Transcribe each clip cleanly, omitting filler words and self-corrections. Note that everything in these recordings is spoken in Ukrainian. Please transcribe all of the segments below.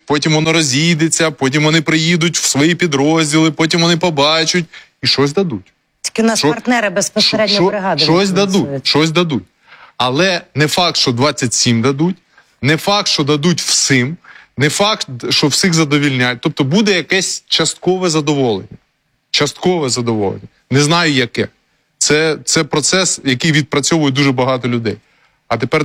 потім воно розійдеться, потім вони приїдуть в свої підрозділи, потім вони побачать і щось дадуть. Тільки у нас партнери безпосередньо бригади. Щось дадуть. Але не факт, що 27 дадуть, не факт, що дадуть всім, не факт, що всіх задовільняють. Тобто буде якесь часткове задоволення. Часткове задоволення. Не знаю яке. Це процес, який відпрацьовує дуже багато людей. А тепер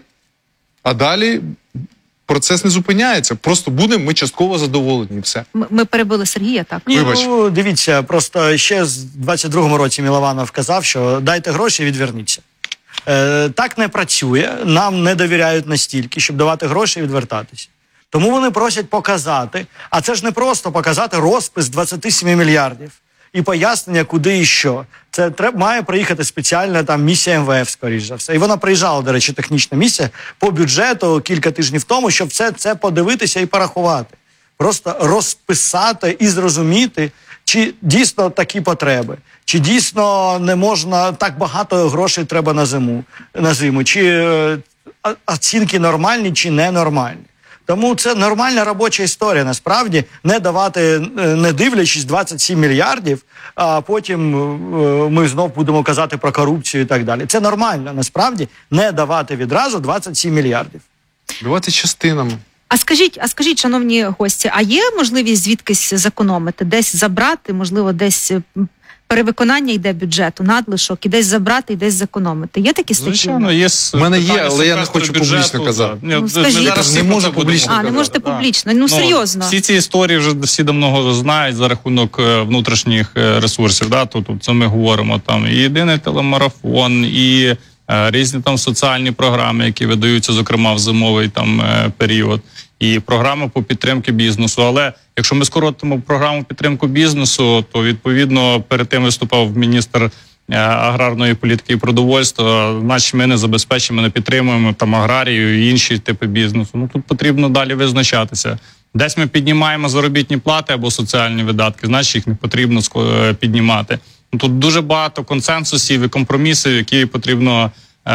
далі процес не зупиняється. Просто будемо ми частково задоволені. Все. Ми перебили Сергія, так? Вибач. Ну, дивіться, просто ще з 22-му році Милованов казав, що дайте гроші і відверніться. Так не працює, нам не довіряють настільки, щоб давати гроші і відвертатися. Тому вони просять показати, а це ж не просто показати розпис 27 мільярдів і пояснення, куди і що. Це має приїхати спеціальна там місія МВФ, скоріш за все. І вона приїжджала, до речі, технічна місія по бюджету кілька тижнів тому, щоб все це подивитися і порахувати. Просто розписати і зрозуміти, чи дійсно такі потреби, чи дійсно не можна, так багато грошей треба на зиму, чи оцінки нормальні, чи ненормальні. Тому це нормальна робоча історія, насправді, не давати, не дивлячись 27 мільярдів, а потім ми знов будемо казати про корупцію і так далі. Це нормально, насправді, не давати відразу 27 мільярдів. Давати частинами. А скажіть, шановні гості, а є можливість звідкись зекономити? Десь забрати, можливо, десь перевиконання йде бюджету, надлишок, і десь забрати, і десь зекономити. Є такі статті? Звичайно, є. У мене є, але я не хочу публічно казати. Ну, скажіть. Не можу публічно казати. Не можете публічно. Ну, серйозно. Всі ці історії вже всі давно знають за рахунок внутрішніх ресурсів. Да? Тут це ми говоримо там і єдиний телемарафон, і різні там соціальні програми, які видаються, зокрема, в зимовий там період, і програми по підтримці бізнесу. Але якщо ми скоротимо програму підтримку бізнесу, то, відповідно, перед тим виступав міністр аграрної політики і продовольства, значить ми не забезпечимо, не підтримуємо там аграрію і інші типи бізнесу. Ну, тут потрібно далі визначатися. Десь ми піднімаємо заробітні плати або соціальні видатки, значить їх не потрібно піднімати. Ну, тут дуже багато консенсусів і компромісів, які потрібно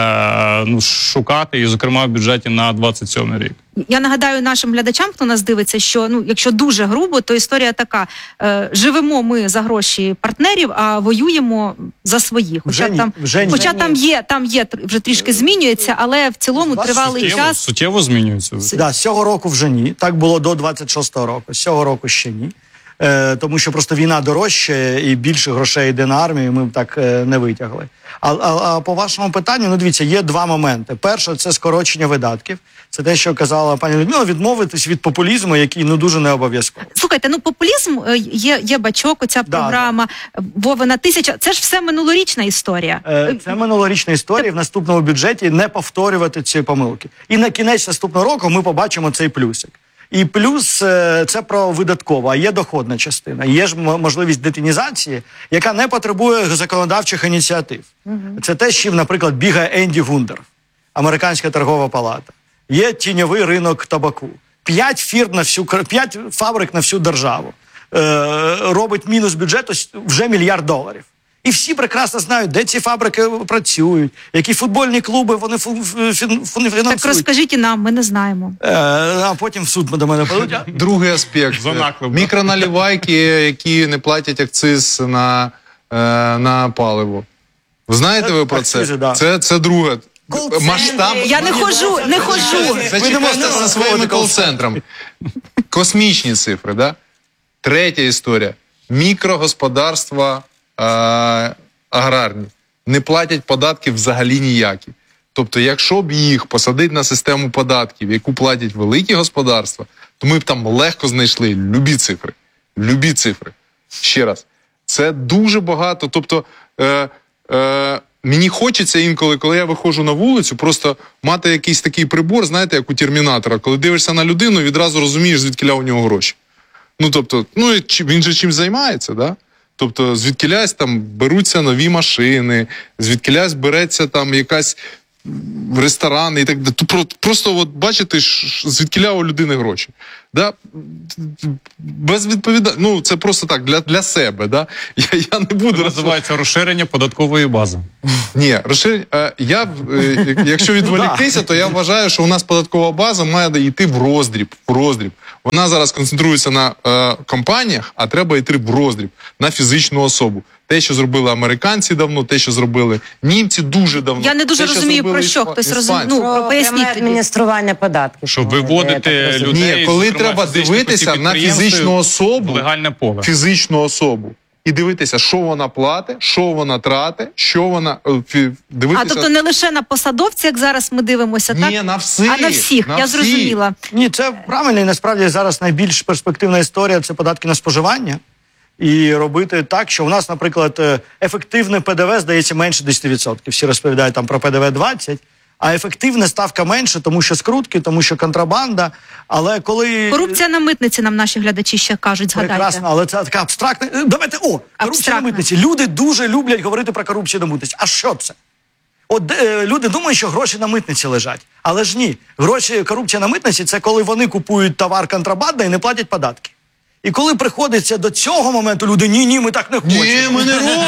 шукати, і, зокрема, в бюджеті на 27 рік. Я нагадаю нашим глядачам, хто нас дивиться, що якщо дуже грубо, то історія така: живемо ми за гроші партнерів, а воюємо за своїх. Хоча там є вже трішки змінюється, але в цілому тривалий час суттєво змінюється. Да, з цього року вже ні. Так було до 26-го року. З цього року ще ні. Тому що просто війна дорожчає і більше грошей йде на армію, ми б так не витягли. А по вашому питанню, дивіться, є два моменти. Перше, це скорочення видатків. Це те, що казала пані Людмила, відмовитись від популізму, який дуже не обов'язково. Слухайте, популізм, є Бачок, оця програма, Вовина 1000, це ж все минулорічна історія. Це минулорічна історія, в наступному бюджеті не повторювати ці помилки. І на кінець наступного року ми побачимо цей плюсик. І плюс це про видаткову, а є доходна частина. Є ж можливість детінізації, яка не потребує законодавчих ініціатив. Це те, з чим, наприклад, бігає Енді Гундер, Американська торгова палата. Є тіньовий ринок табаку. 5 фабрик на всю державу. Робить мінус бюджету вже $1 мільярд. І всі прекрасно знають, де ці фабрики працюють, які футбольні клуби вони фінансують. Так розкажіть і нам, ми не знаємо. А потім в суд до мене подадуть. Другий аспект. Мікроналивайки, які не платять акциз на паливо. Ви знаєте ви про це? Це друге. Масштаб... Я не хожу. Зачекайте зі своїми кол-центрами. Космічні цифри, да? Третя історія. Мікрогосподарства аграрні не платять податків взагалі ніякі. Тобто, якщо б їх посадити на систему податків, яку платять великі господарства, то ми б там легко знайшли любі цифри. Любі цифри. Ще раз. Це дуже багато. Тобто, мені хочеться інколи, коли я виходжу на вулицю, просто мати якийсь такий прибор, знаєте, як у Термінатора. Коли дивишся на людину, відразу розумієш, звідкіля у нього гроші. Він же чимось займається, да? Тобто, звідкілясь там беруться нові машини, звідкілясь береться там якась ресторани і так далі. Просто бачите, звідкіля у людини гроші. Да? Безвідповідально. Ну, це просто так, для себе. Да? Я не буду... Це називається розширення податкової бази. Ні, розширення... Якщо відволіктися, то я вважаю, що у нас податкова база має йти в роздріб. Вона зараз концентрується на компаніях, а треба йти в роздріб, на фізичну особу. Те, що зробили американці давно, те, що зробили німці дуже давно. Я не дуже розумію, про що хтось розуміє. Ну, Про поясніть пряме тоді. адміністрування податків. Щоб виводити людей... Ні, коли зокрема, треба фізичних дивитися осіб на підприємств фізичну особу, в легальне поле. фізичну особу, і дивитися, що вона платить, що вона тратить, що вона... Дивитися... А тобто не лише на посадовці, як зараз ми дивимося, так? Ні, на всіх. А на всіх, я зрозуміла. Ні, це правильно, і насправді зараз найбільш перспективна історія – це податки на споживання. І робити так, що у нас, наприклад, ефективне ПДВ, здається, менше 10%. Всі розповідають там про ПДВ 20%, а ефективна ставка менше, тому що скрутки, тому що контрабанда. Але коли... Корупція на митниці, нам наші глядачі ще кажуть, згадайте. Прекрасно, але це така абстрактна... Давайте, корупція Абстрактна. на митниці. Люди дуже люблять говорити про корупцію на митниці. А що це? От люди думають, що гроші на митниці лежать. Але ж ні. Корупція на митниці – це коли вони купують товар контрабандно і не платять податки. І коли приходиться до цього моменту, люди, ні, ми так не хочемо. Ні, ми не робимо,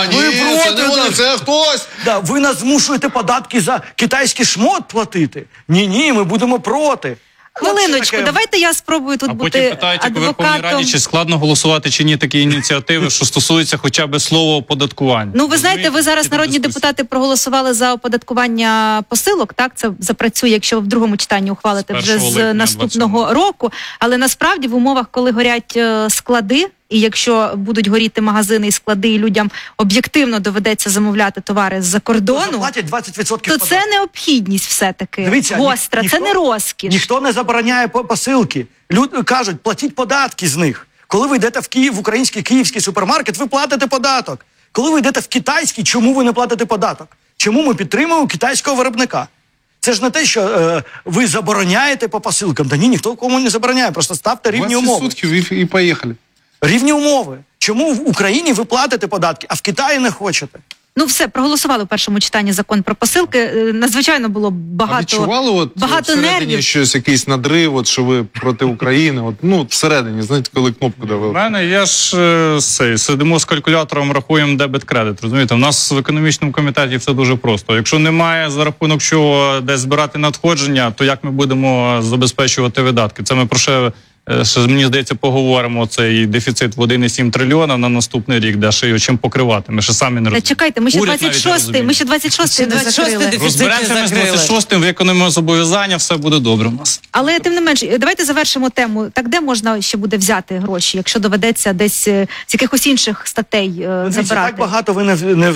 це не вони, це хтось. Ви нас змушуєте податки за китайський шмот платити. Ні, ми будемо проти. Хвилиночку, давайте я спробую тут А бути потім питають, як у Верховній Раді, адвокатом. чи складно голосувати, чи ні такі ініціативи, що стосуються хоча б слова оподаткування. Ну, ви знаєте, ви зараз, Розумієте, народні дискусії. депутати, проголосували за оподаткування посилок, так? Це запрацює, якщо ви в другому читанні ухвалите З вже 1 з липня наступного року. Але насправді в умовах, коли горять склади, і якщо будуть горіти магазини і склади, і людям об'єктивно доведеться замовляти товари з-за кордону, Платять 20% то податків. це необхідність все-таки. Дивіться, гостра, це не розкіш. Ніхто не забороняє посилки. Люди кажуть, платіть податки з них. Коли ви йдете в український київський супермаркет, ви платите податок. Коли ви йдете в китайський, чому ви не платите податок? Чому ми підтримуємо китайського виробника? Це ж не те, що ви забороняєте по посилкам. Та ні, ніхто кому не забороняє, просто ставте рівні 20 умови. сутків і поїхали. Рівні умови. Чому в Україні ви платите податки, а в Китаї не хочете? Ну все, проголосували в першому читанні закон про посилки. Надзвичайно було А багато, відчували багато всередині нервів. щось, якийсь надрив, от, що ви проти України? От, ну, всередині, знаєте, коли кнопку У давили. мене є ж сидимо з калькулятором, рахуємо дебет-кредит. Розумієте, у нас в економічному комітеті все дуже просто. Якщо немає за рахунок чого десь збирати надходження, то як ми будемо забезпечувати видатки? Це ми про ще мені здається, поговоримо цей дефіцит в 1,7 трильйона на наступний рік, де ще його чим покривати. Ми ще самі не розуміємо. Чекайте, ми ще Уряд навіть не 26-й, ми ще 26-й не 26-й закрили. дефіцит. Розберемося ми з 26-м, виконуємо зобов'язання, все буде добре у нас. Але тим не менш, давайте завершимо тему. Так де можна ще буде взяти гроші, якщо доведеться десь з якихось інших статей Дивіться, забирати? так багато ви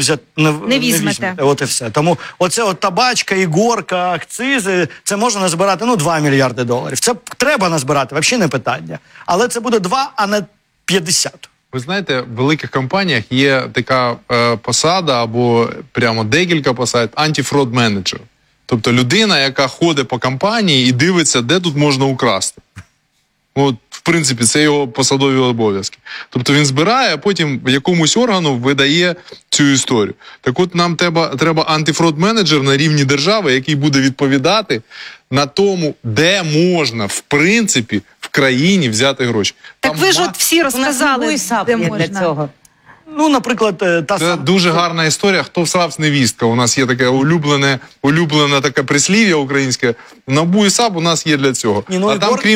не візьмете. От і все. Тому оце от табачка, ігорка, акцизи, це можна назбирати 2 мільярди доларів. Це треба назбирати, взагалі не питання. Але це буде 2, а не 50. Ви знаєте, в великих компаніях є така посада або прямо декілька посад – антифрод-менеджер. Тобто людина, яка ходить по компанії і дивиться, де тут можна украсти. От, в принципі, це його посадові обов'язки. Тобто він збирає, а потім якомусь органу видає цю історію. Так от нам треба антифрод-менеджер на рівні держави, який буде відповідати на тому, де можна, в принципі, в країні взяти гроші. Так Там ви ж от всі У нас розказали, НАБУ і САП де є можна. для цього. Ну, наприклад, та Це сама. дуже гарна історія. Хто всравсь невістка? У нас є таке улюблене таке прислів'я українське. НАБУ і САП у нас є для цього. Ні, ну, а там,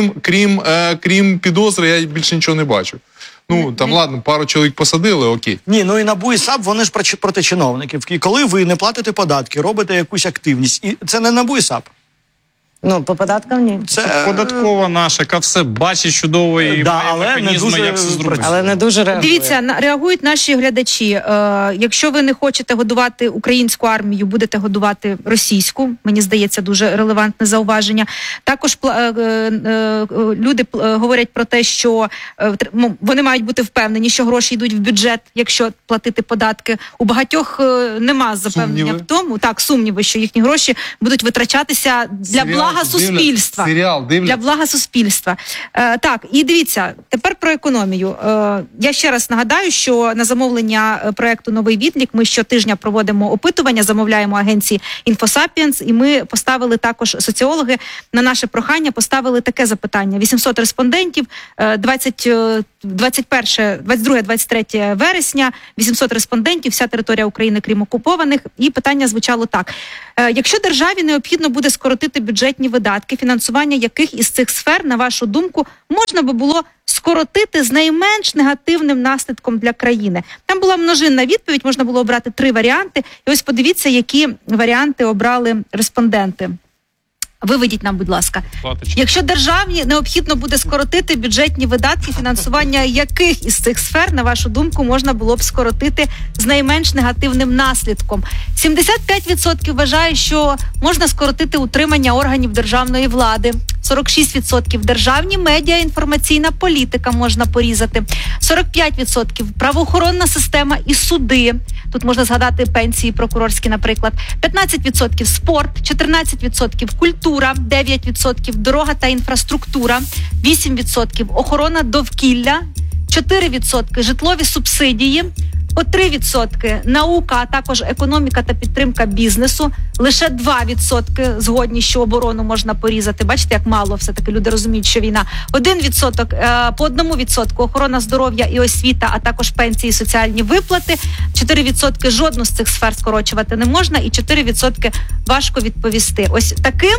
крім підозри, я більше нічого не бачу. Ну, там, ладно, пару чоловік посадили, окей. Ні, ну і НАБУ і САП, вони ж проти чиновників. І коли ви не платите податки, робите якусь активність, і це не НАБУ і САП. Ну, по податкам ні. Це Податкова наша, яка все бачить чудово і Да, має але не механізми, дуже як це зробити. Але не дуже реагує. Дивіться, реагують наші глядачі. Якщо ви не хочете годувати українську армію, будете годувати російську. Мені здається, дуже релевантне зауваження. Також люди говорять про те, що вони мають бути впевнені, що гроші йдуть в бюджет, якщо платити податки. У багатьох нема запевнення Сумніви? в тому, так, сумніви, що їхні гроші будуть витрачатися для Серіал блага суспільства. Серіал Для дивляться. блага суспільства. Так, і дивіться, тепер про економію. Я ще раз нагадаю, що на замовлення проекту «Новий відлік» ми щотижня проводимо опитування, замовляємо агенції «Інфосапіенс», і ми поставили також, соціологи, на наше прохання поставили таке запитання. 800 респондентів, 22-23 вересня, 800 респондентів, вся територія України, крім окупованих. І питання звучало так. Якщо державі необхідно буде скоротити бюджетні видатки, фінансування яких із цих сфер, на вашу думку, можна би було скоротити з найменш негативним наслідком для країни? Там була множинна відповідь, можна було обрати 3 варіанти. І ось подивіться, які варіанти обрали респонденти. Виведіть нам, будь ласка. Якщо державі необхідно буде скоротити бюджетні видатки, фінансування яких із цих сфер, на вашу думку, можна було б скоротити з найменш негативним наслідком? 75% вважає, що можна скоротити утримання органів державної влади. 46% державні медіа, інформаційна політика можна порізати. 45% правоохоронна система і суди. Тут можна згадати пенсії прокурорські, наприклад. 15% спорт, 14% культура, 9% дорога та інфраструктура, 8% охорона довкілля, 4% житлові субсидії, по 3% наука, а також економіка та підтримка бізнесу. Лише 2% згодні, що оборону можна порізати. Бачите, як мало все-таки люди розуміють, що війна. 1%, по 1% охорона здоров'я і освіта, а також пенсії і соціальні виплати. 4% жодну з цих сфер скорочувати не можна, і 4% важко відповісти. Ось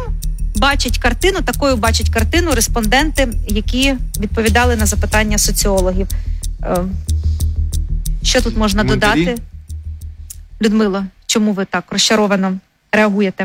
такою бачать картину респонденти, які відповідали на запитання соціологів. Що тут можна додати? Людмило, чому ви так розчаровано реагуєте?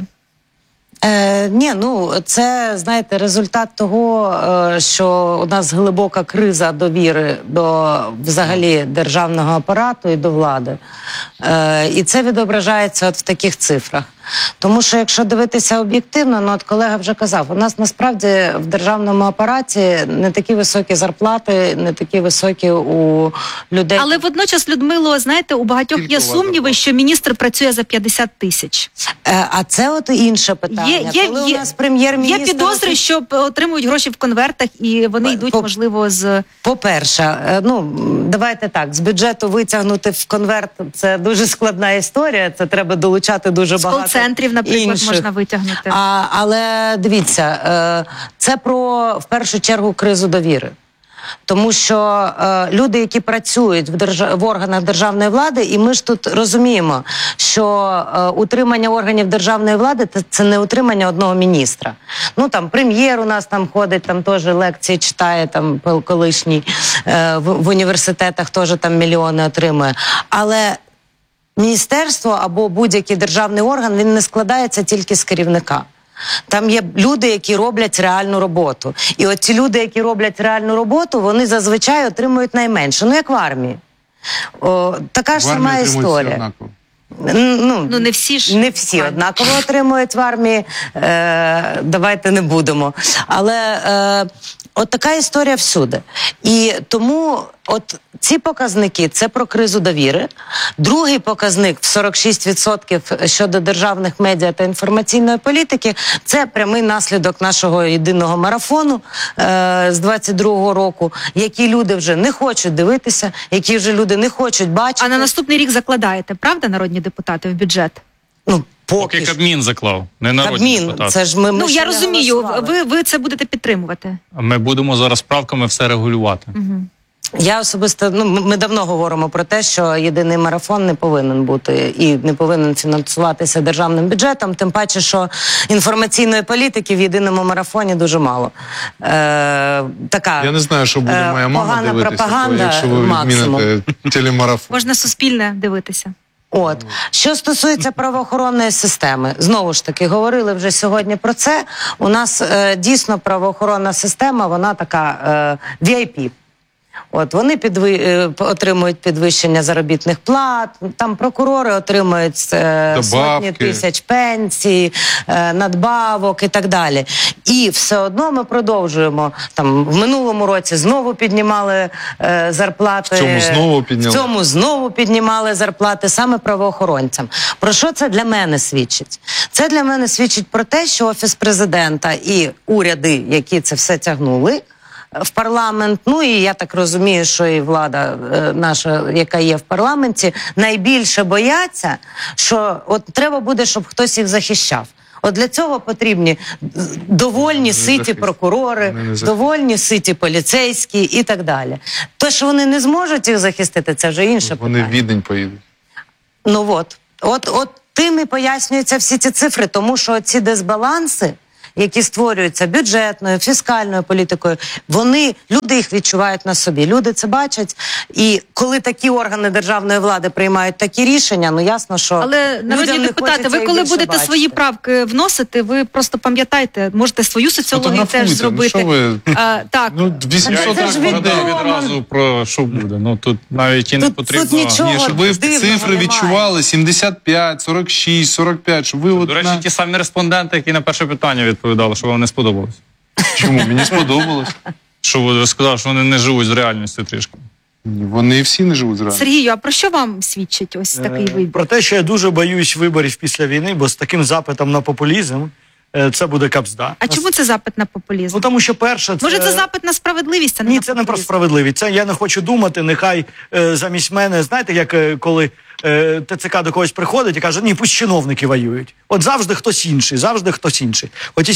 Це, знаєте, результат того, що у нас глибока криза довіри до взагалі державного апарату і до влади. І це відображається от в таких цифрах. Тому що якщо дивитися об'єктивно, от колега вже казав, у нас насправді в державному апараті не такі високі зарплати, не такі високі у людей. Але водночас, Людмило, знаєте, у багатьох є сумніви, що міністр працює за 50 тисяч. А це от інше питання. Коли у нас прем'єр-міністр... Є підозри, що отримують гроші в конвертах, і вони йдуть, можливо, з... По-перше, давайте так, з бюджету витягнути в конверт – це дуже складна історія, це треба долучати дуже багато центрів, наприклад, інших. Можна витягнути. Але дивіться, це про, в першу чергу, кризу довіри. Тому що люди, які працюють в органах державної влади, і ми ж тут розуміємо, що утримання органів державної влади – це не утримання одного міністра. Там прем'єр у нас там ходить, там теж лекції читає, там колишній в університетах теж там мільйони отримує. Але міністерство або будь-який державний орган, він не складається тільки з керівника. Там є люди, які роблять реальну роботу. І от ці люди, які роблять реальну роботу, вони зазвичай отримують найменше. Як в армії. Така ж сама історія. Не всі ж. Не всі однаково отримують в армії. Давайте не будемо. Але от така історія всюди. І тому от ці показники – це про кризу довіри. Другий показник в 46% щодо державних медіа та інформаційної політики – це прямий наслідок нашого єдиного марафону з 22-го року, які люди вже не хочуть дивитися, які вже люди не хочуть бачити. А на наступний рік закладаєте, правда, народні депутати, в бюджет? Поки Кабмін заклав, не народні депутати. Це ж ми я розумію, ви це будете підтримувати. Ми будемо зараз правками все регулювати. Угу. Я особисто, ми давно говоримо про те, що єдиний марафон не повинен бути і не повинен фінансуватися державним бюджетом, тим паче, що інформаційної політики в єдиному марафоні дуже мало. Я не знаю, що буде моя мама дивитися, пропаганда, якщо ви відміните телемарафон. Можна суспільне дивитися. Що стосується правоохоронної системи, знову ж таки, говорили вже сьогодні про це, у нас дійсно правоохоронна система, вона така VIP. От вони отримують підвищення заробітних плат, там прокурори отримують сотні тисяч пенсій, надбавок і так далі. І все одно ми продовжуємо. Там в минулому році знову піднімали зарплати. В цьому знову піднімали зарплати саме правоохоронцям. Про що це для мене свідчить? Це для мене свідчить про те, що Офіс президента і уряди, які це все тягнули в парламент, ну і я так розумію, що і влада наша, яка є в парламенті, найбільше бояться, що от треба буде, щоб хтось їх захищав. От для цього потрібні довольні ситі прокурори, довольні ситі поліцейські і так далі. То, що вони не зможуть їх захистити, це вже інше питання. Вони в Відень поїдуть. Ну от тим і пояснюються всі ці цифри, тому що ці дисбаланси, які створюються бюджетною, фіскальною політикою, люди їх відчувають на собі. Люди це бачать. І коли такі органи державної влади приймають такі рішення, ну ясно, що але, народні депутати, ви коли будете бачити свої правки вносити, ви просто пам'ятайте, можете свою соціологію теж зробити. Ну, ви... так. Ну, 800 відразу про що буде. Ну, тут навіть і не потрібно. Тут нічого щоб ви цифри відчували 75, 46, 45, щоб ви... До речі, ті самі респонденти, які на перше питання відповідали, що вам не сподобалось. Чому? Мені сподобалось. Що ви сказали, що вони не живуть з реальністю трішки. Вони всі не живуть з реальністю. Сергію, а про що вам свідчить ось такий вибір? Про те, що я дуже боюсь виборів після війни, бо з таким запитом на популізм це буде капзда. А чому це запит на популізм? Ну, тому що перше... Може, це запит на справедливість, а не Ні, на це не про популізм? справедливість. Це я не хочу думати, нехай замість мене, знаєте, як коли ТЦК до когось приходить і каже, ні, пусть чиновники воюють. От завжди хтось інший, завжди хтось інший. Оті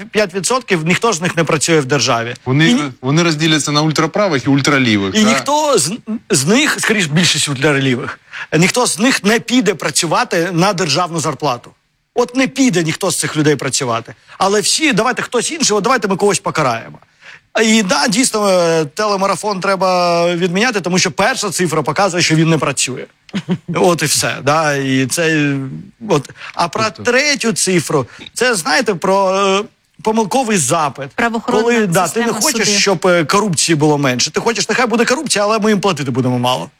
75% ніхто з них не працює в державі. Вони розділяться на ультраправих і ультралівих. І ніхто з них, скоріш більшість ультралівих, ніхто з них не піде працювати на державну зарплату. От не піде ніхто з цих людей працювати. Але всі, давайте хтось інший, от давайте ми когось покараємо. І да, дійсно, телемарафон треба відміняти, тому що перша цифра показує, що він не працює. От і все. Да? І це, от. А про третю цифру, це, знаєте, про помилковий запит. Коли ти не хочеш, щоб корупції було менше. Ти хочеш, нехай буде корупція, але ми їм платити будемо мало.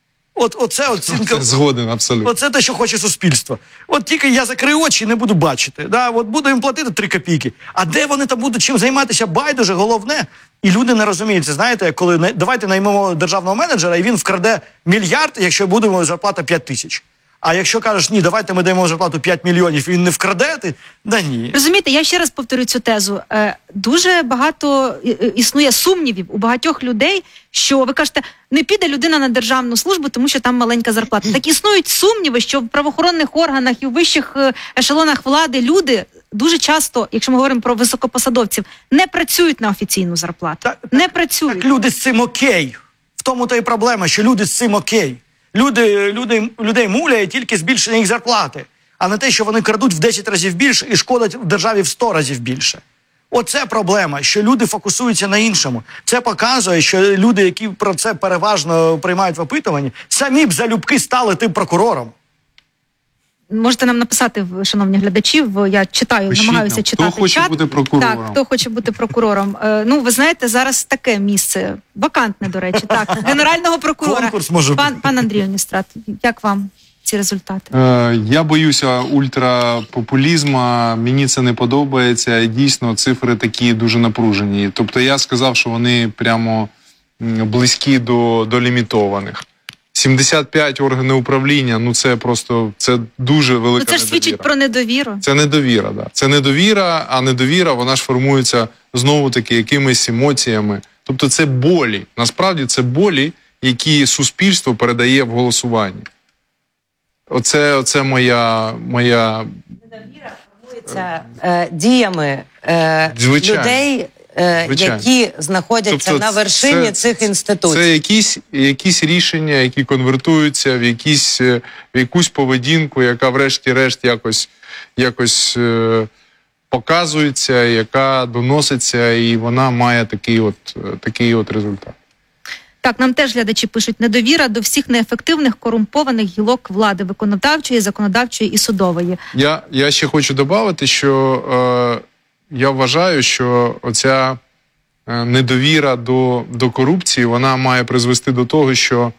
Оце оцінка. Згоден, абсолютно. Оце те, що хоче суспільство. От тільки я закрию очі і не буду бачити. Да? От буду їм платити 3 копійки. А де вони там будуть чим займатися, байдуже, головне. І люди не розуміють. Це, знаєте, коли давайте наймемо державного менеджера, і він вкраде мільярд, якщо буде зарплата 5 тисяч. А якщо кажеш, ні, давайте ми даємо зарплату 5 мільйонів, і він не вкраде, да ні. Розумієте, я ще раз повторю цю тезу. Дуже багато існує сумнівів у багатьох людей, що, ви кажете, не піде людина на державну службу, тому що там маленька зарплата. Так існують сумніви, що в правоохоронних органах і в вищих ешелонах влади люди дуже часто, якщо ми говоримо про високопосадовців, не працюють на офіційну зарплату. Не працюють. Так люди з цим окей. В тому то і проблема, що люди з цим окей. Людей муляє тільки збільшення їх зарплати, а не те, що вони крадуть в 10 разів більше і шкодять в державі в 100 разів більше. Оце проблема, що люди фокусуються на іншому. Це показує, що люди, які про це переважно приймають в опитуванні, самі б залюбки стали тим прокурором. Можете нам написати, шановні глядачі, я читаю, намагаюся читати чат. Хто хоче бути прокурором? Так, хто хоче бути прокурором. Ну, ви знаєте, зараз таке місце, вакантне, до речі, так, генерального прокурора. Конкурс може бути. Пан Андрій Оністрат, як вам ці результати? Я боюся ультрапопулізму, мені це не подобається, і дійсно цифри такі дуже напружені. Тобто я сказав, що вони прямо близькі до лімітованих. 75 органів управління, ну це просто, це дуже велика недовіра. Це ж свідчить про недовіру. Це недовіра, да. Це недовіра, а недовіра, вона ж формується знову-таки якимись емоціями. Тобто це болі. Насправді це болі, які суспільство передає в голосуванні. Оце моя... Недовіра формується діями людей, які знаходяться на вершині цих інституцій. Це якісь рішення, які конвертуються в якусь поведінку, яка врешті-решт якось показується, яка доноситься, і вона має такий от результат. Так, нам теж глядачі пишуть: недовіра до всіх неефективних, корумпованих гілок влади, виконавчої, законодавчої і судової. Я ще хочу додати, що я вважаю, що оця недовіра до корупції, вона має призвести до того, що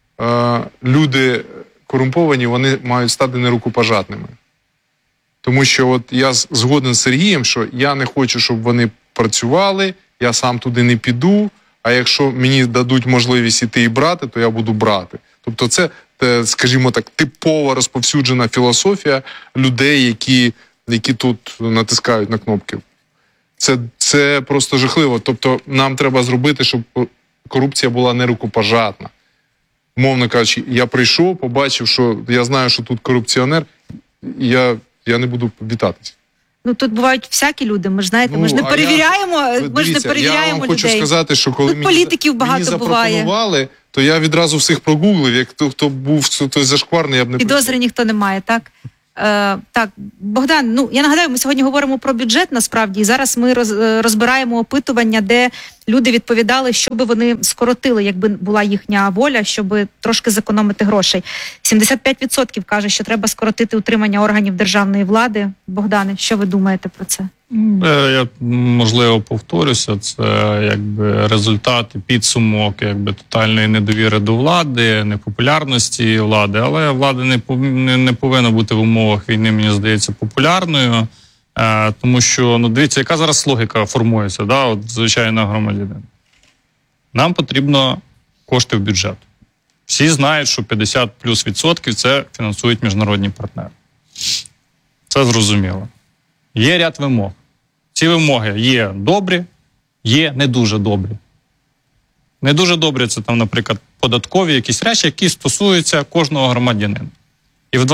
люди корумповані, вони мають стати нерукопожатними. Тому що от я згоден з Сергієм, що я не хочу, щоб вони працювали, я сам туди не піду, а якщо мені дадуть можливість іти і брати, то я буду брати. Тобто це, скажімо так, типова розповсюджена філософія людей, які тут натискають на кнопки. Це просто жахливо. Тобто нам треба зробити, щоб корупція була нерукопожатна. Мовно кажучи, я прийшов, побачив, що я знаю, що тут корупціонер, і я не буду вітатися. Ну, тут бувають всякі люди, ми ж знаєте, ми ж не перевіряємо, Я вам хочу людей. сказати, що коли Тут політиків багато запропонували, то я відразу всіх прогуглив, як хто був той зашкварний, я б не підозри ніхто не має, так? Так, Богдан, ну я нагадаю, ми сьогодні говоримо про бюджет насправді, і зараз ми розбираємо опитування, де люди відповідали, що би вони скоротили, якби була їхня воля, щоб трошки зекономити грошей. 75% каже, що треба скоротити утримання органів державної влади. Богдане, що ви думаєте про це? Я, можливо, повторюся, це якби результат і підсумок якби тотальної недовіри до влади, непопулярності влади, але влада не повинна бути в умовах війни, мені здається, популярною, тому що, ну, дивіться, яка зараз логіка формується, да, от звичайного громадянина. Нам потрібно кошти в бюджет. Всі знають, що 50+ % це фінансують міжнародні партнери. Це зрозуміло. Є ряд вимог. Ці вимоги є добрі, є не дуже добрі. Не дуже добрі – це там, наприклад, податкові якісь речі, які стосуються кожного громадянина. І в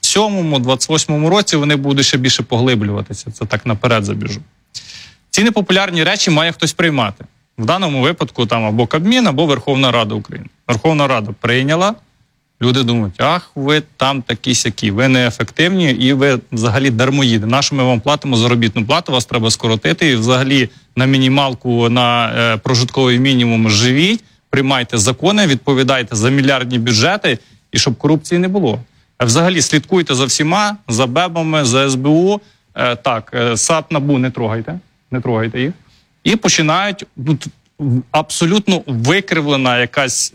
27-28 році вони будуть ще більше поглиблюватися. Це так наперед забіжу. Ці непопулярні речі має хтось приймати. В даному випадку там або Кабмін, або Верховна Рада України. Верховна Рада прийняла. Люди думають, ах, ви там такі-сякі, ви неефективні і ви взагалі дармоїди. Нащо ми вам платимо заробітну плату, вас треба скоротити і взагалі на мінімалку, на прожитковий мінімум живіть, приймайте закони, відповідайте за мільярдні бюджети і щоб корупції не було. Взагалі слідкуйте за всіма, за БЕБами, за СБУ, САП, НАБУ не трогайте їх. І починають... абсолютно викривлена якась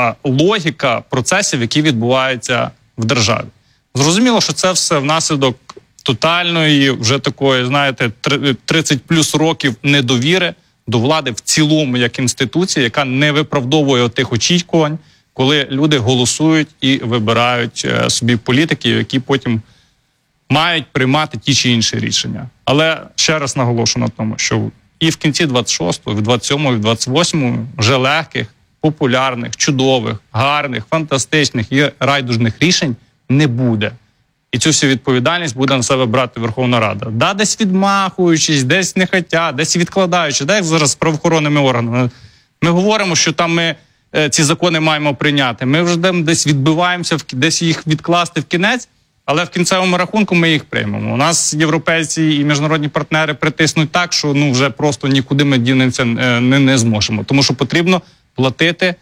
логіка процесів, які відбуваються в державі. Зрозуміло, що це все внаслідок тотальної, вже такої, знаєте, 30+ років недовіри до влади в цілому як інституції, яка не виправдовує тих очікувань, коли люди голосують і вибирають собі політиків, які потім мають приймати ті чи інші рішення. Але ще раз наголошу на тому, що і в кінці 26-го, в 27-му, і в 28-му вже легких, популярних, чудових, гарних, фантастичних і райдужних рішень не буде. І цю всю відповідальність буде на себе брати Верховна Рада. Да, десь відмахуючись, десь не хотять, десь відкладаючи. Да, як зараз з правоохоронними органами. Ми говоримо, що там ми ці закони маємо прийняти. Ми вже десь відбиваємося, десь їх відкласти в кінець, але в кінцевому рахунку ми їх приймемо. У нас європейці і міжнародні партнери притиснуть так, що ну вже просто нікуди ми дінемося не зможемо. Тому що потрібно платити,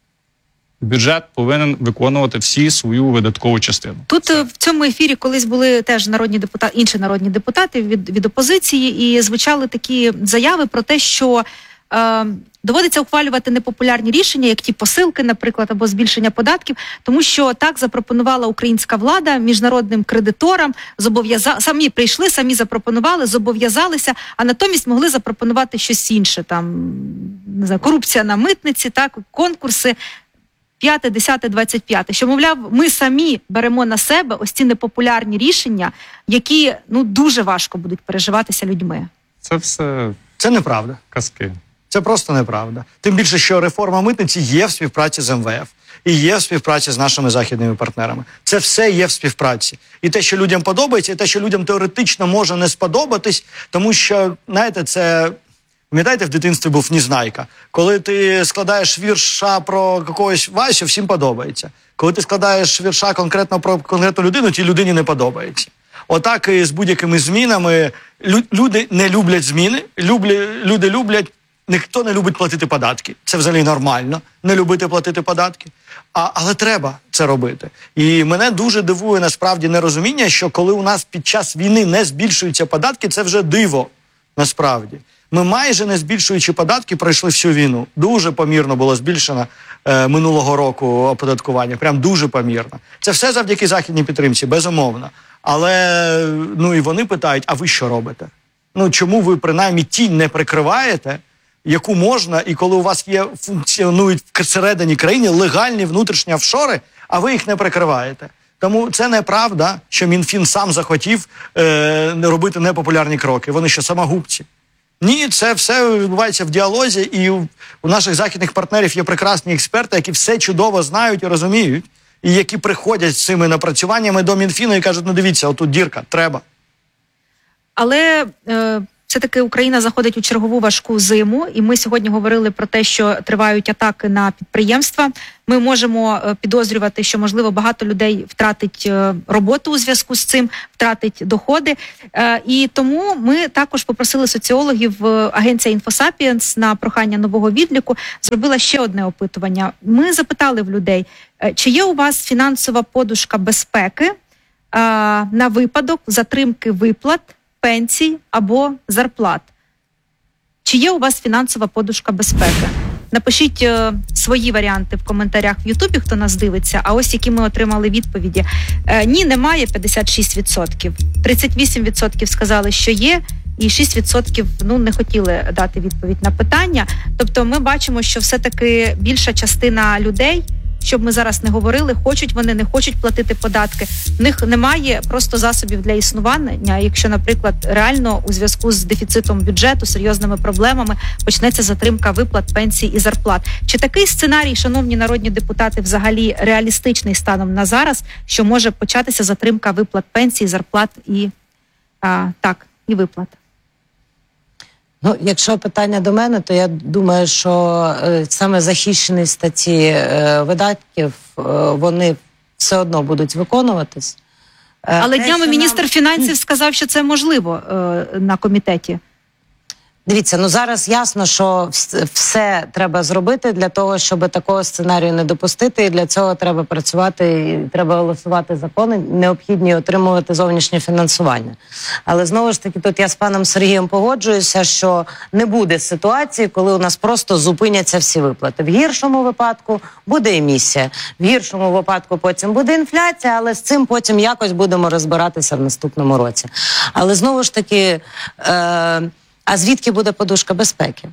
бюджет повинен виконувати всі свою видаткову частину. Тут в цьому ефірі колись були теж інші народні депутати від опозиції, і звучали такі заяви про те, що доводиться ухвалювати непопулярні рішення, як ті посилки, наприклад, або збільшення податків, тому що так запропонувала українська влада міжнародним кредиторам, самі прийшли, самі запропонували, зобов'язалися, а натомість могли запропонувати щось інше, там, не знаю, корупція на митниці, так, конкурси, 5, 10, 25. Що, мовляв, ми самі беремо на себе ось ці непопулярні рішення, які, ну, дуже важко будуть переживатися людьми. Це все... Це неправда. Казки. Це просто неправда. Тим більше, що реформа митниці є в співпраці з МВФ і є в співпраці з нашими західними партнерами. Це все є в співпраці. І те, що людям подобається, і те, що людям теоретично може не сподобатись, тому що, знаєте, це... Пам'ятаєте, в дитинстві був Незнайка. Коли ти складаєш вірша про якогось Васю, всім подобається. Коли ти складаєш вірша конкретно про конкретну людину, тій людині не подобається. Отак і з будь-якими змінами. Люди не люблять зміни, люди люблять, ніхто не любить платити податки. Це взагалі нормально, не любити платити податки. Але треба це робити. І мене дуже дивує насправді нерозуміння, що коли у нас під час війни не збільшуються податки, це вже диво насправді. Ми майже не збільшуючи податки пройшли всю війну. Дуже помірно було збільшено минулого року оподаткування. Прям дуже помірно. Це все завдяки західній підтримці, безумовно. Але, ну, і вони питають, а ви що робите? Ну, чому ви принаймні тінь не прикриваєте, яку можна, і коли у вас є, функціонують всередині країни легальні внутрішні офшори, а ви їх не прикриваєте. Тому це неправда, що Мінфін сам захотів робити непопулярні кроки. Вони що, самогубці? Ні, це все відбувається в діалозі, і у наших західних партнерів є прекрасні експерти, які все чудово знають і розуміють, і які приходять з цими напрацюваннями до Мінфіну і кажуть, ну дивіться, отут дірка, треба. Але все-таки Україна заходить у чергову важку зиму, і ми сьогодні говорили про те, що тривають атаки на підприємства. Ми можемо підозрювати, що, можливо, багато людей втратить роботу у зв'язку з цим, втратить доходи. І тому ми також попросили соціологів, агенція «Інфосапіенс» на прохання нового відліку зробила ще одне опитування. Ми запитали в людей, чи є у вас фінансова подушка безпеки на випадок затримки виплат, пенсій або зарплат. Чи є у вас фінансова подушка безпеки? Напишіть свої варіанти в коментарях в Ютубі, хто нас дивиться, а ось які ми отримали відповіді. Ні, немає, 56%. 38% сказали, що є, і 6% не хотіли дати відповідь на питання. Тобто ми бачимо, що все-таки більша частина людей, щоб ми зараз не говорили, хочуть вони, не хочуть платити податки. В них немає просто засобів для існування. Якщо, наприклад, реально у зв'язку з дефіцитом бюджету, серйозними проблемами почнеться затримка виплат, пенсій і зарплат. Чи такий сценарій, шановні народні депутати, взагалі реалістичний станом на зараз, що може початися затримка виплат пенсій, зарплат і виплат? Ну, якщо питання до мене, то я думаю, що саме захищені статті видатків, вони все одно будуть виконуватись. Але днями міністр фінансів сказав, що це можливо на комітеті. Дивіться, зараз ясно, що все треба зробити для того, щоб такого сценарію не допустити, і для цього треба працювати, і треба голосувати закони, необхідні отримувати зовнішнє фінансування. Але знову ж таки, тут я з паном Сергієм погоджуюся, що не буде ситуації, коли у нас просто зупиняться всі виплати. В гіршому випадку буде емісія, в гіршому випадку потім буде інфляція, але з цим потім якось будемо розбиратися в наступному році. Але знову ж таки... А звідки буде подушка безпеки?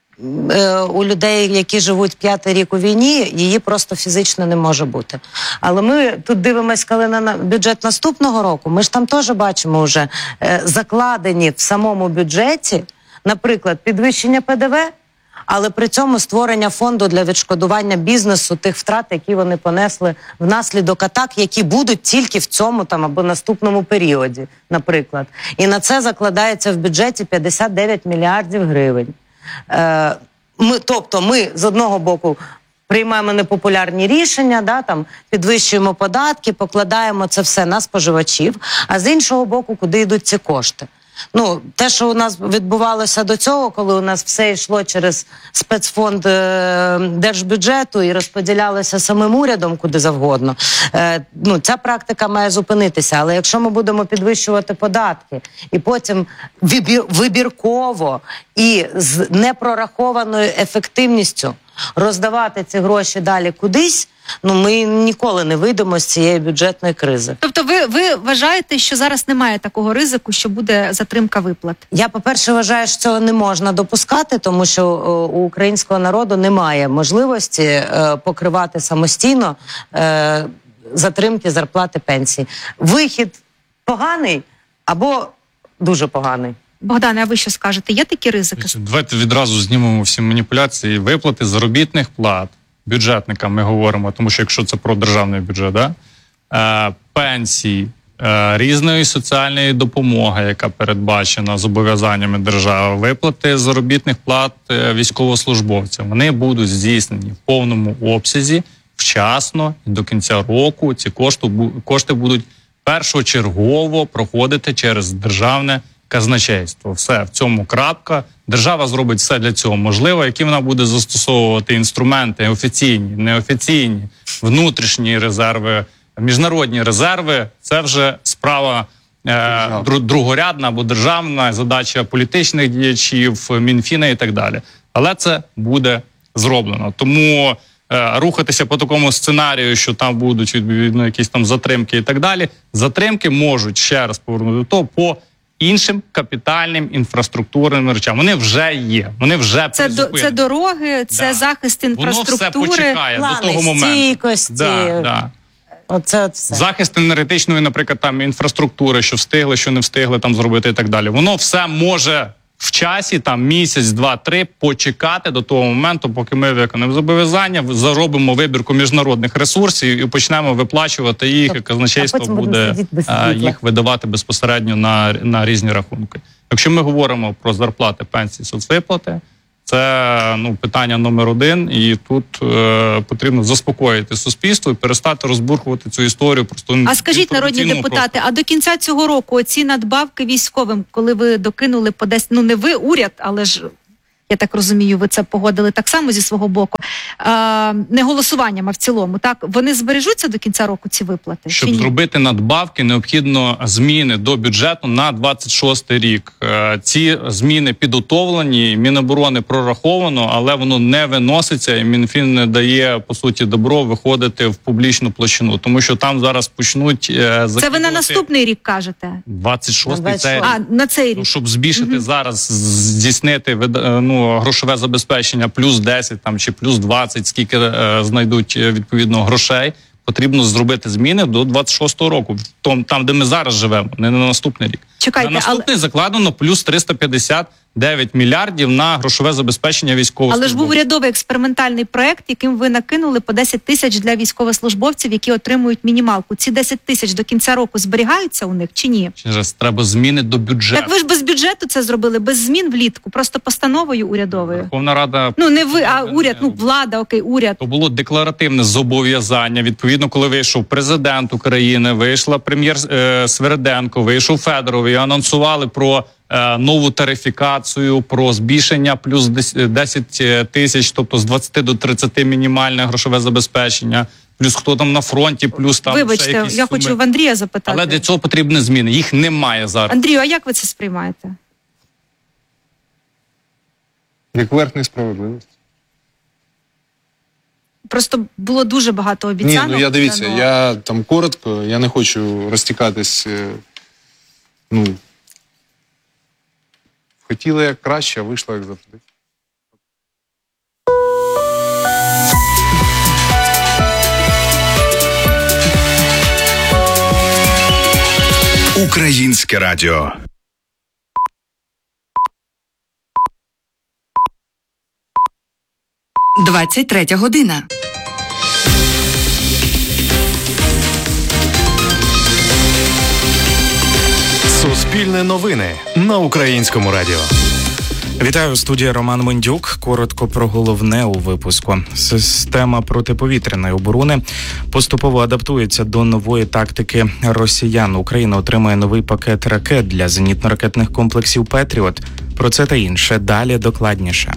У людей, які живуть 5-й рік у війні, її просто фізично не може бути. Але ми тут дивимося, коли на бюджет наступного року, ми ж там теж бачимо вже закладені в самому бюджеті, наприклад, підвищення ПДВ, але при цьому створення фонду для відшкодування бізнесу тих втрат, які вони понесли внаслідок атак, які будуть тільки в цьому або наступному періоді, наприклад. І на це закладається в бюджеті 59 мільярдів гривень. Тобто ми з одного боку приймаємо непопулярні рішення, підвищуємо податки, покладаємо це все на споживачів, а з іншого боку, куди йдуть ці кошти? Те, що у нас відбувалося до цього, коли у нас все йшло через спецфонд держбюджету і розподілялося самим урядом куди завгодно, ця практика має зупинитися. Але якщо ми будемо підвищувати податки і потім вибірково і з непрорахованою ефективністю роздавати ці гроші далі кудись, ми ніколи не вийдемо з цієї бюджетної кризи. Тобто ви вважаєте, що зараз немає такого ризику, що буде затримка виплат? Я, по-перше, вважаю, що цього не можна допускати, тому що у українського народу немає можливості покривати самостійно затримки зарплати, пенсії. Вихід поганий або дуже поганий. Богдане, а ви що скажете? Є такі ризики? Давайте відразу знімемо всі маніпуляції. Виплати заробітних плат бюджетникам ми говоримо, тому що якщо це про державний бюджет, пенсій, різної соціальної допомоги, яка передбачена зобов'язаннями держави, виплати заробітних плат військовослужбовцям, вони будуть здійснені в повному обсязі, вчасно, і до кінця року ці кошти будуть першочергово проходити через державне казначейство. Все, в цьому крапка. Держава зробить все для цього можливе, які вона буде застосовувати інструменти офіційні, неофіційні, внутрішні резерви, міжнародні резерви. Це вже справа другорядна або державна задача політичних діячів, Мінфіна і так далі. Але це буде зроблено. Тому рухатися по такому сценарію, що там будуть відповідно якісь там затримки і так далі. Затримки можуть, ще раз повернути до того, по іншим капітальним інфраструктурним речам. Вони вже є, вони вже призупинені. Це дороги, це захист інфраструктури. Воно все почекає плани до того моменту. стійкості. Оце все. Захист енергетичної, наприклад, там інфраструктури, що встигли, що не встигли там зробити і так далі. Воно все може в часі, там місяць, 2-3, почекати до того моменту, поки ми виконаємо зобов'язання, заробимо вибірку міжнародних ресурсів і почнемо виплачувати їх, і казначейство буде їх видавати безпосередньо на різні рахунки. Якщо ми говоримо про зарплати, пенсії, соцвиплати, це питання номер один, і тут потрібно заспокоїти суспільство і перестати розбурхувати цю історію. А скажіть, народні депутати, а до кінця цього року оці надбавки військовим, коли ви докинули по 10, не ви, уряд, але ж, я так розумію, ви це погодили так само зі свого боку, не голосуванням, а в цілому, так? Вони збережуться до кінця року, ці виплати? Щоб зробити надбавки, необхідно зміни до бюджету на 26 рік. Ці зміни підготовлені, Міноборони прораховано, але воно не виноситься, і Мінфін не дає, по суті, добро виходити в публічну площину, тому що там зараз почнуть закидувати... Це ви на наступний рік кажете? 26-й це... на цей рік. Щоб збільшити зараз, здійснити грошове забезпечення плюс 10 там, чи плюс 20, скільки знайдуть відповідно грошей, потрібно зробити зміни до 26-го року, там, де ми зараз живемо, не на наступний рік. Чекайте, на наступний закладено плюс 359 мільярдів на грошове забезпечення військовослужбовців. Але ж був урядовий експериментальний проект, яким ви накинули по 10 тисяч для військовослужбовців, які отримують мінімалку. Ці 10 тисяч до кінця року зберігаються у них чи ні? Треба зміни до бюджету. Так ви ж без бюджету це зробили, без змін влітку, просто постановою урядовою. Верховна Рада... не ви, а уряд, влада, окей, уряд. То було декларативне зобов'язання. Відповідно, коли вийшов президент України, вийшла прем'єр Свериденко, вийшов Федоров і анонсували про нову тарифікацію, про збільшення плюс 10 тисяч, тобто з 20 до 30 мінімальне грошове забезпечення, плюс хто там на фронті, плюс там Вибачте, ще якісь я суми. хочу в Андрія запитати. Але для цього потрібні зміни, їх немає зараз. Андрію, а як ви це сприймаєте? Як верх несправедливості. Просто було дуже багато обіцянок. Ні, дивіться, я там коротко, я не хочу розтікатись, хотіли як краще, а вийшло як завжди. Українське радіо. – 23 година. Суспільне новини на Українському радіо. Вітаю, студія Роман Мендюк. Коротко про головне у випуску. Система протиповітряної оборони поступово адаптується до нової тактики росіян. Україна отримає новий пакет ракет для зенітно-ракетних комплексів «Петріот». Про це та інше далі докладніше.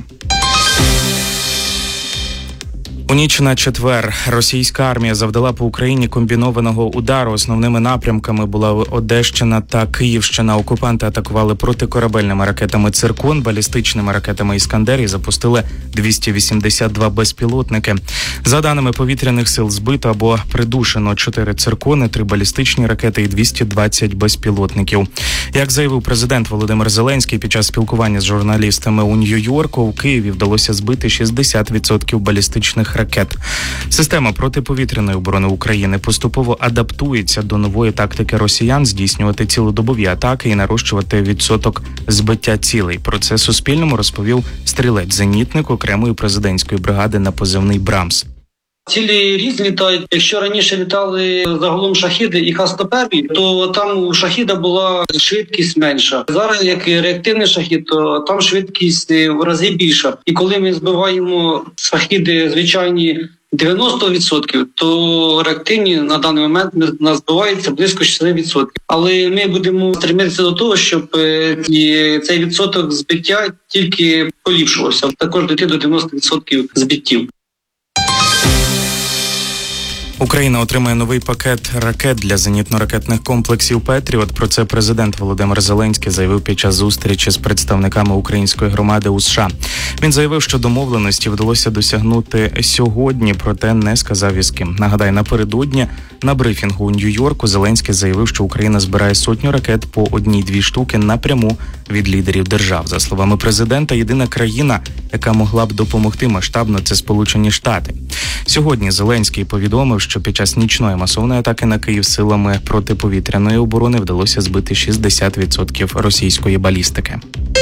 У ніч на четвер російська армія завдала по Україні комбінованого удару. Основними напрямками була Одещина та Київщина. Окупанти атакували протикорабельними ракетами «Циркон», балістичними ракетами «Іскандер» і запустили 282 безпілотники. За даними повітряних сил, збито або придушено 4 «Циркони», 3 балістичні ракети і 220 безпілотників. Як заявив президент Володимир Зеленський під час спілкування з журналістами у Нью-Йорку, у Києві вдалося збити 60% балістичних ракет. Система протиповітряної оборони України поступово адаптується до нової тактики росіян здійснювати цілодобові атаки і нарощувати відсоток збиття цілей. Про це Суспільному розповів стрілець-зенітник окремої президентської бригади на позивний «Брамс». Цілі різні літають. Якщо раніше літали загалом шахіди і Х-101, то там у шахіда була швидкість менша. Зараз, як реактивний шахід, то там швидкість в рази більша. І коли ми збиваємо шахіди звичайні 90%, то реактивні на даний момент нас збивається близько 60%. Але ми будемо стремитися до того, щоб цей відсоток збиття тільки поліпшувався. Також дійти до 90% збиттів. Україна отримає новий пакет ракет для зенітно-ракетних комплексів «Петріот». Про це президент Володимир Зеленський заявив під час зустрічі з представниками української громади у США. Він заявив, що домовленості вдалося досягнути сьогодні, проте не сказав із ким. Нагадаю, напередодні на брифінгу у Нью-Йорку Зеленський заявив, що Україна збирає 100 ракет по 1-2 штуки напряму від лідерів держав. За словами президента, єдина країна, яка могла б допомогти масштабно, це Сполучені Штати. Сьогодні Зеленський повідомив, що під час нічної масовної атаки на Київ силами протиповітряної оборони вдалося збити 60% російської балістики.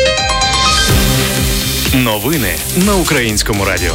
Новини на Українському радіо.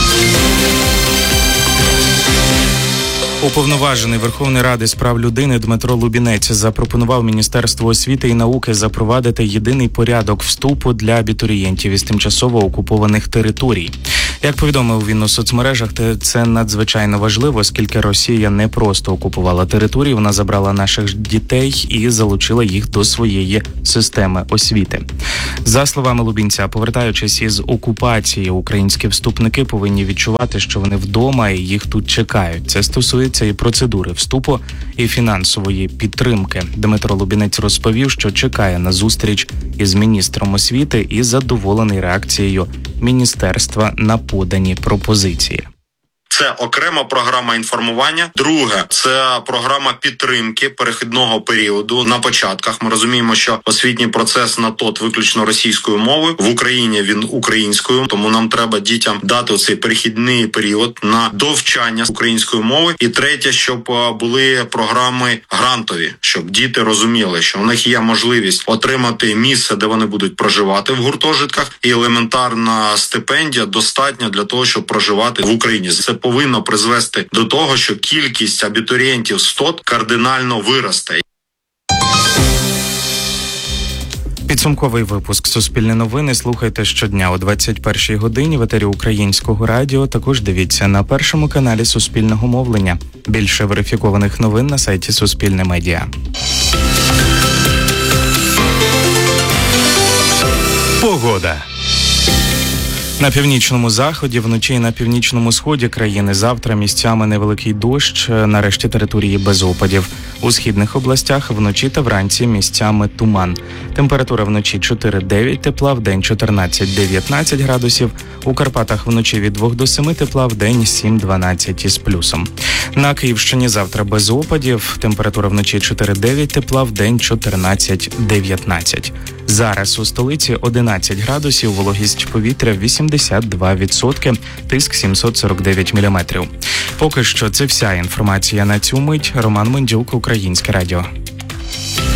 Уповноважений Верховної Ради з прав людини Дмитро Лубінець запропонував Міністерству освіти і науки запровадити єдиний порядок вступу для абітурієнтів із тимчасово окупованих територій. Як повідомив він у соцмережах, це надзвичайно важливо, оскільки Росія не просто окупувала території, вона забрала наших дітей і залучила їх до своєї системи освіти. За словами Лубінця, повертаючись із окупації, українські вступники повинні відчувати, що вони вдома і їх тут чекають. Це стосується і процедури вступу, і фінансової підтримки. Дмитро Лубінець розповів, що чекає на зустріч із міністром освіти і задоволений реакцією міністерства на подані пропозиції. Це окрема програма інформування. Друге – це програма підтримки перехідного періоду на початках. Ми розуміємо, що освітній процес на ТОТ виключно російською мовою. В Україні він українською, тому нам треба дітям дати цей перехідний період на довчання української мови. І третє, щоб були програми грантові, щоб діти розуміли, що у них є можливість отримати місце, де вони будуть проживати в гуртожитках, і елементарна стипендія достатня для того, щоб проживати в Україні. Це повинно призвести до того, що кількість абітурієнтів з ТОТ кардинально виросте. Підсумковий випуск «Суспільне новини» слухайте щодня о 21-й годині в етері Українського радіо. Також дивіться на першому каналі Суспільного мовлення. Більше верифікованих новин на сайті Суспільне Медіа. Погода. На північному заході, вночі і на північному сході країни завтра місцями невеликий дощ, на решті території без опадів. У східних областях вночі та вранці місцями туман. Температура вночі 4-9 тепла, вдень 14-19 градусів. У Карпатах вночі від 2 до 7 тепла, вдень 7-12 із плюсом. На Київщині завтра без опадів. Температура вночі 4-9 тепла, вдень 14-19. Зараз у столиці 11 градусів, вологість повітря 82%, тиск 749 міліметрів. Поки що це вся інформація на цю мить. Роман Мендюк, Українське радіо.